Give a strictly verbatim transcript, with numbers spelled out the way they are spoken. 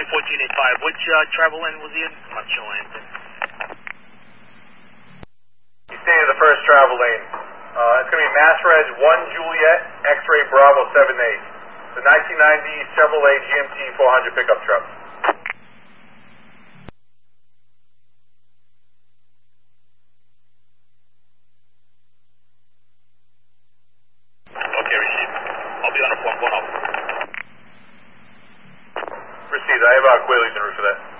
Runway fourteen eight five. Which uh, travel lane was he in? I'm not showing anything. He's staying in the first travel lane. Uh, it's going to be Mass Res one Juliet X-Ray Bravo seven eight. The nineteen ninety Chevrolet G M T four hundred pickup truck. Okay, received. I'll be on a phone going up. Received. I have uh, Quaaludes en route for that.